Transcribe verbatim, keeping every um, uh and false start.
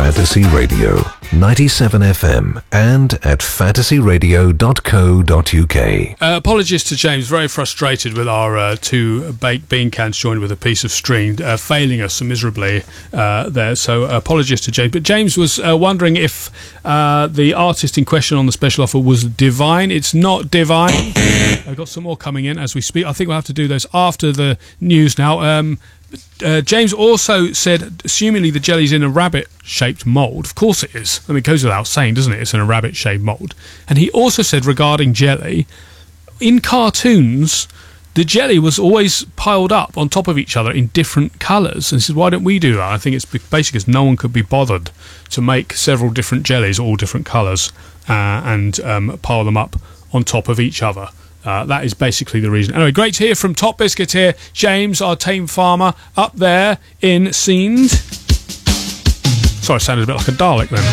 Fantasy Radio, ninety-seven F M, and at fantasy radio dot co dot uk. Uh, apologies to James, very frustrated with our uh, two baked bean cans joined with a piece of string, uh, failing us miserably uh, there. So uh, apologies to James. But James was uh, wondering if uh, the artist in question on the special offer was Divine. It's not Divine. I've got some more coming in as we speak. I think we'll have to do those after the news now. Um, Uh, James also said, assumingly the jelly's in a rabbit-shaped mould. Of course it is. I mean, it goes without saying, doesn't it? It's in a rabbit-shaped mould. And he also said regarding jelly, in cartoons, the jelly was always piled up on top of each other in different colours. And he said, why don't we do that? I think it's basically because no one could be bothered to make several different jellies, all different colours, uh, and um, pile them up on top of each other. Uh, that is basically the reason. Anyway, great to hear from Top Biscuit here. James, our tame farmer, up there in Scenes. Sorry, I sounded a bit like a Dalek then.